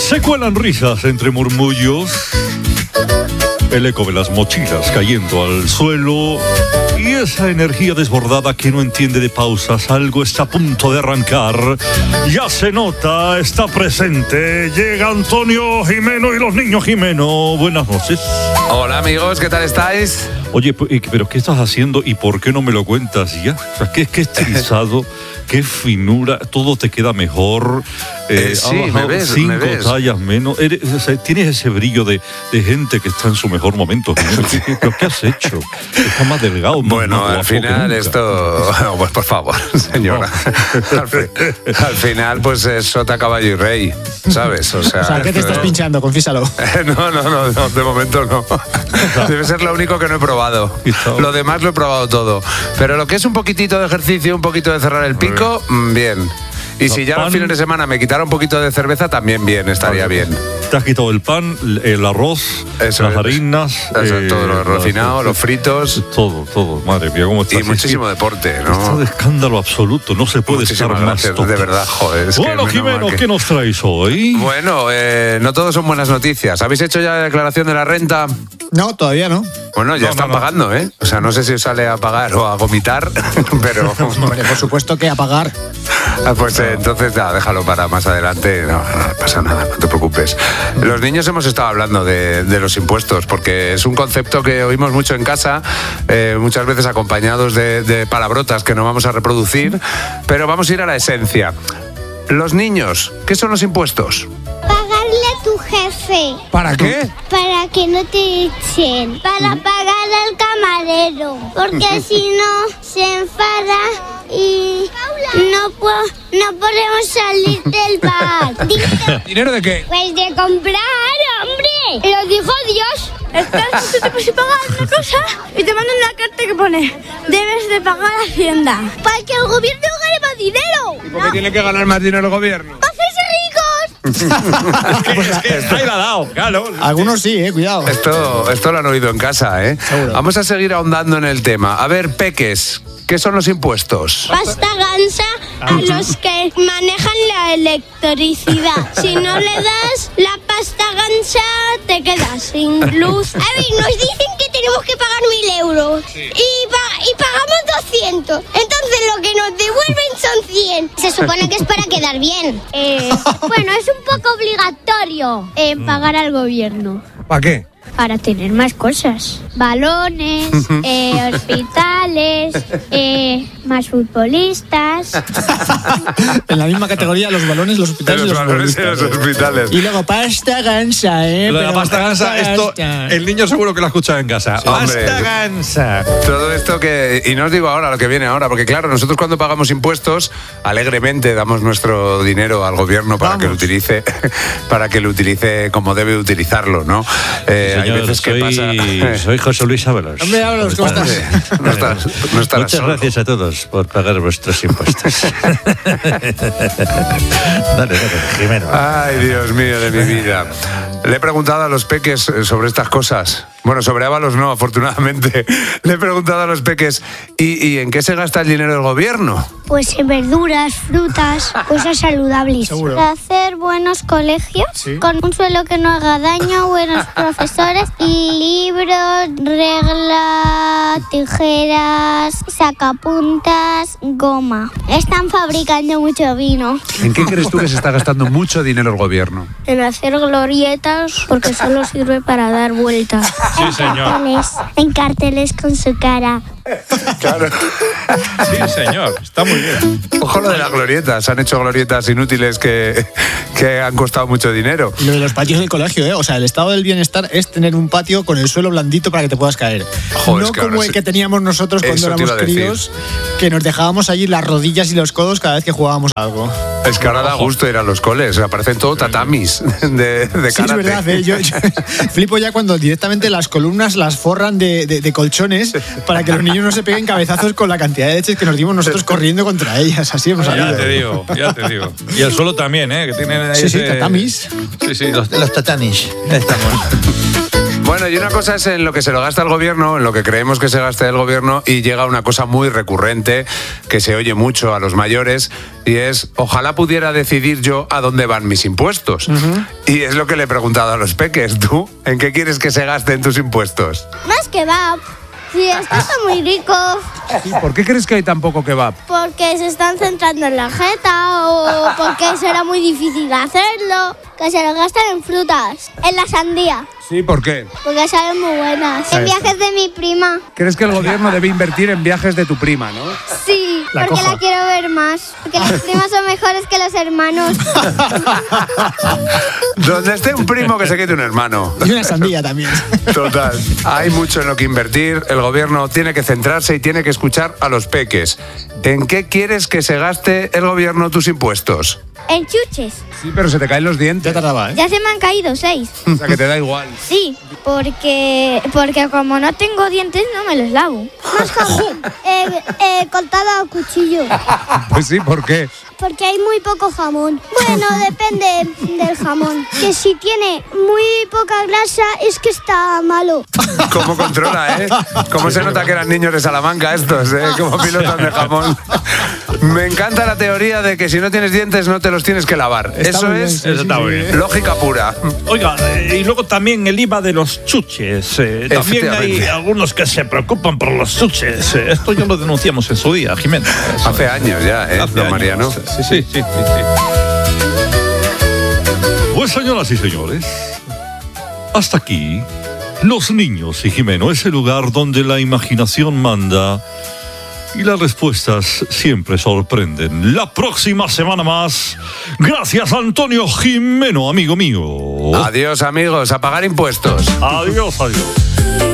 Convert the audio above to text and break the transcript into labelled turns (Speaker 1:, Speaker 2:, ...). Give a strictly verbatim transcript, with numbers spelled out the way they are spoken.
Speaker 1: Se cuelan risas entre murmullos, el eco de las mochilas cayendo al suelo y esa energía desbordada que no entiende de pausas. Algo está a punto de arrancar. Ya se nota, está presente. Llega Antonio Jimeno y los niños Jimeno. Buenas noches.
Speaker 2: Hola amigos, ¿qué tal estáis?
Speaker 1: Oye, pero ¿qué estás haciendo y por qué no me lo cuentas ya? O sea, qué, qué estilizado, qué finura, todo te queda mejor.
Speaker 2: Eh, eh, sí, me ves,
Speaker 1: cinco
Speaker 2: me ves.
Speaker 1: tallas menos. Eres, o sea, tienes ese brillo de, de gente que está en su mejor momento. ¿Qué, qué, qué has hecho? Está más delgado. Más,
Speaker 2: bueno,
Speaker 1: más
Speaker 2: al final esto... Pues por favor, señora. No. Al, fi... al final, pues es sota, caballo y rey, ¿sabes? O sea,
Speaker 3: o sea ¿qué te estás no... pinchando? Confiésalo.
Speaker 2: No, no, no, no, de momento no. Debe ser lo único que no he probado. Lo demás lo he probado todo. Pero lo que es un poquitito de ejercicio, un poquito de cerrar el pico, bien. Y si ya los fines de semana me quitara un poquito de cerveza, también bien, estaría bien.
Speaker 1: Te has quitado el pan, el arroz, eso, las harinas.
Speaker 2: Eso, eh, todo lo refinado, los fritos.
Speaker 1: Todo, todo. Madre mía, cómo estás.
Speaker 2: Y muchísimo sí, deporte, ¿no?
Speaker 1: Está de escándalo absoluto, no se puede
Speaker 2: Muchísimas
Speaker 1: estar
Speaker 2: gracias,
Speaker 1: más
Speaker 2: de verdad, joder. Es
Speaker 1: bueno,
Speaker 2: que
Speaker 1: Jimeno,
Speaker 2: que...
Speaker 1: ¿qué nos traes hoy?
Speaker 2: Bueno, eh, no todos son buenas noticias. ¿Habéis hecho ya la declaración de la renta?
Speaker 3: No, todavía no.
Speaker 2: Bueno, ya
Speaker 3: no,
Speaker 2: están
Speaker 3: no, no.
Speaker 2: pagando, ¿eh? O sea, no sé si os sale a pagar o a vomitar, pero...
Speaker 3: Hombre, por supuesto que a pagar.
Speaker 2: Pues eh, entonces, ya, déjalo para más adelante. No, no pasa nada, no te preocupes. Los niños hemos estado hablando de, de los impuestos, porque es un concepto que oímos mucho en casa, eh, muchas veces acompañados de, de palabrotas que no vamos a reproducir, pero vamos a ir a la esencia. Los niños, ¿qué son los impuestos?
Speaker 4: Pagarle a tu jefe.
Speaker 2: ¿Para qué?
Speaker 4: Para que no te echen. Para pagar al camarero. Porque si no, se enfada y no, po no podemos salir del bar.
Speaker 2: ¿Dinero de qué?
Speaker 4: Pues de comprar, hombre. Lo dijo Dios.
Speaker 5: Estás, tú te puedes pagar una cosa y te mandan una carta que pone: debes de pagar a Hacienda.
Speaker 4: Para que el gobierno gane más dinero.
Speaker 2: ¿Y por qué no. tiene que ganar más dinero el gobierno?
Speaker 4: ¡Para hacerse ricos!
Speaker 1: es que, es que ahí la ha dado, claro.
Speaker 3: Algunos sí, eh, cuidado.
Speaker 2: Esto, esto lo han oído en casa, ¿eh?
Speaker 3: Seguro.
Speaker 2: Vamos a seguir ahondando en el tema. A ver, peques, ¿qué son los impuestos?
Speaker 4: Pasta gansa a los que manejan la electricidad. Si no le das la pasta gansa, te quedas sin luz. A ver, nos dicen que tenemos que pagar mil euros sí. y, pa y pagamos doscientos. Entonces lo que nos devuelven son cien. Se supone que es para quedar bien. Eh, bueno, es un poco obligatorio eh, pagar al gobierno.
Speaker 2: ¿Para qué?
Speaker 4: Para tener más cosas. Balones, eh, hospitales, eh, más futbolistas.
Speaker 3: En la misma categoría, los balones, los hospitales
Speaker 2: los
Speaker 3: y los
Speaker 2: balones
Speaker 3: futbolistas.
Speaker 2: Y los hospitales.
Speaker 3: Y luego pasta gansa, ¿eh?
Speaker 6: Lo de la
Speaker 3: Pero
Speaker 6: pasta gansa, esto, el niño seguro que lo ha escuchado en casa.
Speaker 2: Sí,
Speaker 6: pasta
Speaker 2: hombre,
Speaker 6: gansa.
Speaker 2: Todo esto que... Y no os digo ahora lo que viene ahora, porque claro, nosotros cuando pagamos impuestos, alegremente damos nuestro dinero al gobierno para
Speaker 3: Vamos.
Speaker 2: que lo utilice para que lo utilice como debe utilizarlo, ¿no? Eh,
Speaker 1: Señor,
Speaker 2: hay veces que
Speaker 1: soy,
Speaker 2: pasa...
Speaker 1: soy José Luis Ábalos.
Speaker 3: Hombre, Ábalos, ¿cómo estás?
Speaker 2: No estás, no estarás
Speaker 1: Muchas
Speaker 2: solo.
Speaker 1: gracias a todos por pagar vuestros impuestos. dale, dale, Jimeno.
Speaker 2: Ay, Dios mío de mi vida. Le he preguntado a los peques sobre estas cosas. Bueno, sobre Ábalos no, afortunadamente. Le he preguntado a los peques, ¿y, y en qué se gasta el dinero del gobierno?
Speaker 4: Pues en verduras, frutas, cosas saludables.
Speaker 3: Seguro.
Speaker 4: Para hacer buenos colegios,
Speaker 3: ¿Sí?
Speaker 4: con un suelo que no haga daño, buenos profesores, y libros, reglas, tijeras, sacapuntas, goma. Están fabricando mucho vino.
Speaker 2: ¿En qué crees tú que se está gastando mucho dinero el gobierno?
Speaker 4: En hacer glorietas, porque solo sirve para dar vueltas.
Speaker 6: Sí, señor.
Speaker 4: Carteles, en carteles con su cara.
Speaker 2: Claro.
Speaker 6: Sí, señor. Está muy bien.
Speaker 2: Ojo lo de las glorietas. Han hecho glorietas inútiles que, que han costado mucho dinero.
Speaker 3: Y lo de los patios del colegio, ¿eh? O sea, el estado del bienestar es tener un patio con el suelo blandito para que te puedas caer.
Speaker 2: Joder,
Speaker 3: no
Speaker 2: es que
Speaker 3: como
Speaker 2: ahora
Speaker 3: el
Speaker 2: sí.
Speaker 3: que teníamos nosotros cuando
Speaker 2: Eso te
Speaker 3: éramos
Speaker 2: iba a decir.
Speaker 3: críos, que nos dejábamos allí las rodillas y los codos cada vez que jugábamos algo.
Speaker 2: Es que ahora da gusto ir a los coles. Aparecen todo tatamis de, de karate.
Speaker 3: Sí, es verdad, ¿eh? yo, yo flipo ya cuando directamente las columnas las forran de, de, de colchones para que los niños no se peguen cabezazos con la cantidad de leches que nos dimos nosotros corriendo contra ellas. Así hemos salido.
Speaker 6: Ya te digo, ya te digo. Y el suelo también, ¿eh? Que tienen ahí
Speaker 3: Sí, sí,
Speaker 6: ese-
Speaker 3: tatamis.
Speaker 6: Sí, sí, los,
Speaker 7: Los tatanis.
Speaker 6: estamos.
Speaker 2: Bueno, y una cosa es en lo que se lo gasta el gobierno, en lo que creemos que se gasta el gobierno, y llega una cosa muy recurrente que se oye mucho a los mayores, y es, ojalá pudiera decidir yo a dónde van mis impuestos. Uh-huh. Y es lo que le he preguntado a los peques. ¿Tú en qué quieres que se gasten tus impuestos?
Speaker 4: Más kebab. Sí, esto está muy rico.
Speaker 2: ¿Y por qué crees que hay tan poco kebab?
Speaker 4: Porque se están centrando en la jeta o porque será muy difícil hacerlo. Que se lo gastan en frutas, en la sandía.
Speaker 2: Sí, ¿por qué?
Speaker 4: Porque saben muy buenas. En viajes de mi prima.
Speaker 2: ¿Crees que el gobierno debe invertir en viajes de tu prima, no?
Speaker 4: Sí, la porque cojo. La quiero ver más. Porque las primas son mejores que los hermanos.
Speaker 2: Donde esté un primo, que se quede un hermano.
Speaker 3: Y una sandía también.
Speaker 2: Total. Hay mucho en lo que invertir. El gobierno tiene que centrarse y tiene que escuchar a los peques. ¿En qué quieres que se gaste el gobierno tus impuestos?
Speaker 4: En chuches.
Speaker 2: Sí, pero se te caen los dientes.
Speaker 3: Ya tardaba, ¿eh?
Speaker 4: Ya se me han caído seis.
Speaker 2: O sea, que te da igual.
Speaker 4: Sí, porque porque como no tengo dientes no me los lavo. Más jamón. eh, eh, cortado a cuchillo.
Speaker 2: Pues sí, ¿por qué?
Speaker 4: Porque hay muy poco jamón. Bueno, depende del jamón. Que si tiene muy poca grasa es que está malo.
Speaker 2: ¿Cómo controla, eh? ¿Cómo se nota que eran niños de Salamanca estos, eh? Como pilotos de jamón. Me encanta la teoría de que si no tienes dientes no te los tienes que lavar. Está Eso es
Speaker 6: bien, sí, está sí, sí.
Speaker 2: lógica pura.
Speaker 6: Oiga, eh, y luego también el I V A de los chuches. Eh, también hay algunos que se preocupan por los chuches. Eh, esto ya lo denunciamos en su día, Jimena. Eso.
Speaker 2: Hace años ya, ¿eh, Hace don Mariano?
Speaker 6: Sí, sí, sí, sí, sí.
Speaker 1: Pues señoras y señores, hasta aquí Los Niños y Jimeno, ese lugar donde la imaginación manda y las respuestas siempre sorprenden. La próxima semana más. Gracias, Antonio Jimeno, amigo mío.
Speaker 2: Adiós, amigos, a pagar impuestos.
Speaker 1: Adiós, adiós.